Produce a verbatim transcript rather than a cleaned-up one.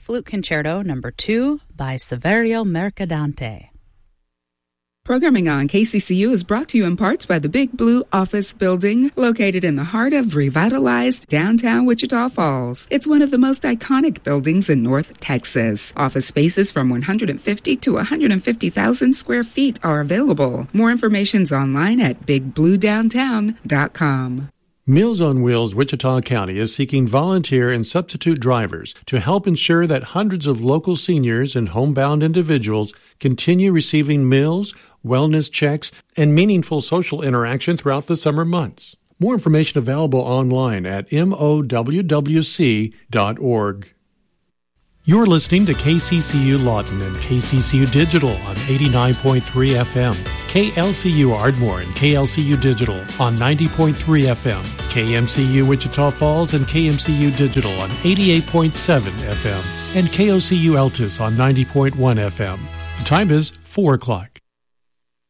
Flute Concerto Number two by Saverio Mercadante. Programming on K C C U is brought to you in parts by the Big Blue Office Building, located in the heart of revitalized downtown Wichita Falls. It's one of the most iconic buildings in North Texas. Office spaces from one hundred fifty to one hundred fifty thousand square feet are available. More information's online at big blue downtown dot com. Meals on Wheels Wichita County is seeking volunteer and substitute drivers to help ensure that hundreds of local seniors and homebound individuals continue receiving meals, wellness checks, and meaningful social interaction throughout the summer months. More information available online at M O W W C dot org. You're listening to K C C U Lawton and K C C U Digital on eighty-nine point three F M, K L C U Ardmore and K L C U Digital on ninety point three F M, K M C U Wichita Falls and K M C U Digital on eighty-eight point seven F M, and K O C U Altus on ninety point one F M. The time is four o'clock.